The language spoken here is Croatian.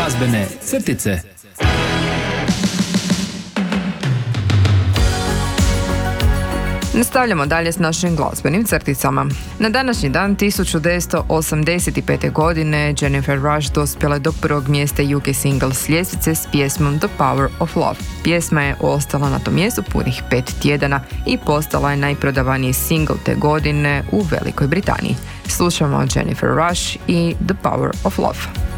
Glazbene crtice. Nastavljamo dalje s našim glazbenim crticama. Na današnji dan 1985. godine Jennifer Rush dospjela do prvog mjesta UK singles ljestvice s pjesmom The Power of Love. Pjesma je ostala na tom mjestu punih 5 tjedana i postala je najprodavaniji single te godine u Velikoj Britaniji. Slušamo Jennifer Rush i The Power of Love.